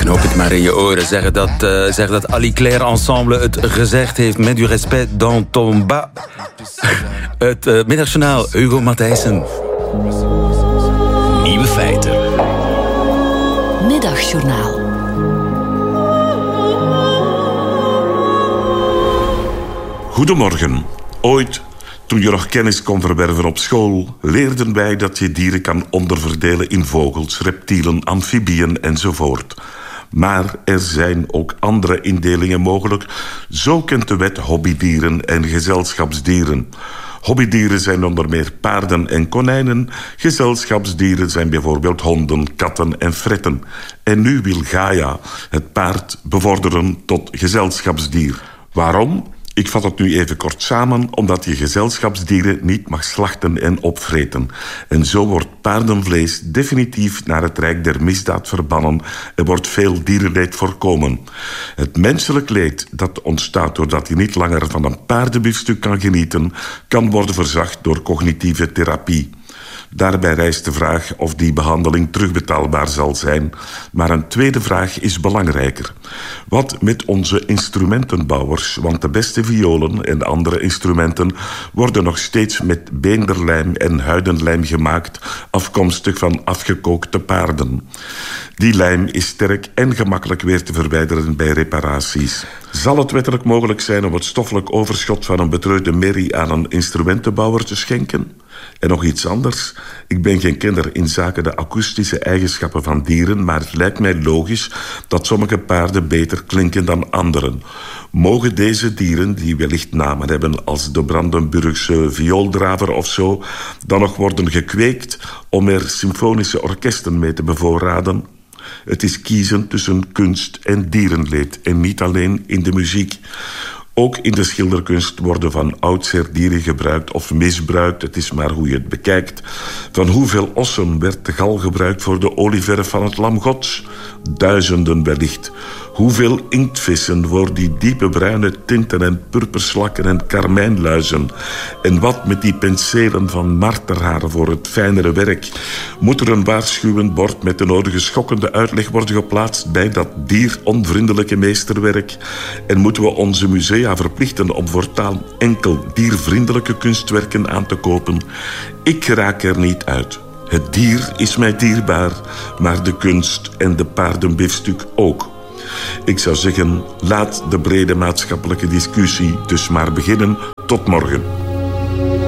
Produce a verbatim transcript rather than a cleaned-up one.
Knoop het maar in je oren. Zeg dat, uh, zeg dat Ali Claire Ensemble het gezegd heeft. Met du respect dans ton bas. Het uh, middagjournaal, Hugo Matthijssen. Nieuwe feiten. Middagjournaal. Goedemorgen. Ooit, toen je nog kennis kon verwerven op school, leerden wij dat je dieren kan onderverdelen in vogels, reptielen, amfibieën enzovoort. Maar er zijn ook andere indelingen mogelijk. Zo kent de wet hobbydieren en gezelschapsdieren. Hobbydieren zijn onder meer paarden en konijnen. Gezelschapsdieren zijn bijvoorbeeld honden, katten en fretten. En nu wil Gaia het paard bevorderen tot gezelschapsdier. Waarom? Ik vat het nu even kort samen, omdat je gezelschapsdieren niet mag slachten en opvreten. En zo wordt paardenvlees definitief naar het rijk der misdaad verbannen en wordt veel dierenleed voorkomen. Het menselijk leed dat ontstaat doordat je niet langer van een paardenbiefstuk kan genieten, kan worden verzacht door cognitieve therapie. Daarbij rijst de vraag of die behandeling terugbetaalbaar zal zijn. Maar een tweede vraag is belangrijker. Wat met onze instrumentenbouwers? Want de beste violen en andere instrumenten worden nog steeds met beenderlijm en huidenlijm gemaakt, afkomstig van afgekookte paarden. Die lijm is sterk en gemakkelijk weer te verwijderen bij reparaties. Zal het wettelijk mogelijk zijn om het stoffelijk overschot van een betreurde merrie aan een instrumentenbouwer te schenken? En nog iets anders. Ik ben geen kenner in zaken de akoestische eigenschappen van dieren, maar het lijkt mij logisch dat sommige paarden beter klinken dan anderen. Mogen deze dieren, die wellicht namen hebben als de Brandenburgse viooldraver of zo, dan nog worden gekweekt om er symfonische orkesten mee te bevoorraden? Het is kiezen tussen kunst en dierenleed en niet alleen in de muziek. Ook in de schilderkunst worden van oudsher dieren gebruikt of misbruikt. Het is maar hoe je het bekijkt. Van hoeveel ossen werd de gal gebruikt voor de olieverf van het lam Gods? Duizenden wellicht. Hoeveel inktvissen voor die diepe bruine tinten en purperslakken en karmijnluizen? En wat met die penselen van marterhaar voor het fijnere werk? Moet er een waarschuwend bord met de nodige schokkende uitleg worden geplaatst bij dat dieronvriendelijke meesterwerk? En moeten we onze musea verplichten om voortaan enkel diervriendelijke kunstwerken aan te kopen? Ik raak er niet uit. Het dier is mij dierbaar, maar de kunst en de paardenbiefstuk ook. Ik zou zeggen, laat de brede maatschappelijke discussie dus maar beginnen. Tot morgen.